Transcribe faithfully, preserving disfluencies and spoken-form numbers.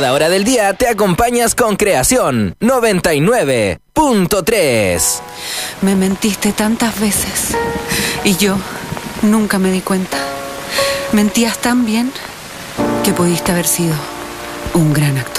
cada hora del día te acompañas con Creación noventa y nueve punto tres. Me mentiste tantas veces y yo nunca me di cuenta. Mentías tan bien que pudiste haber sido un gran actor.